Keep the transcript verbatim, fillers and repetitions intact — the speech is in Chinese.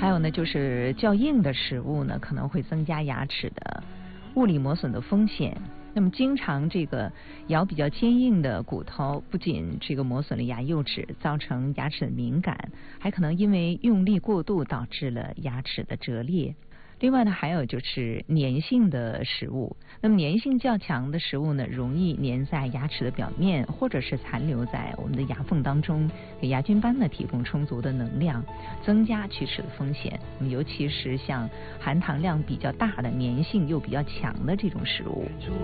还有呢，就是较硬的食物呢，可能会增加牙齿的物理磨损的风险。那么经常这个咬比较坚硬的骨头，不仅这个磨损了牙釉质，造成牙齿的敏感，还可能因为用力过度导致了牙齿的折裂。另外呢，还有就是粘性的食物。那么粘性较强的食物呢，容易粘在牙齿的表面，或者是残留在我们的牙缝当中，给牙菌斑呢提供充足的能量，增加龋齿的风险。那么尤其是像含糖量比较大的、粘性又比较强的这种食物。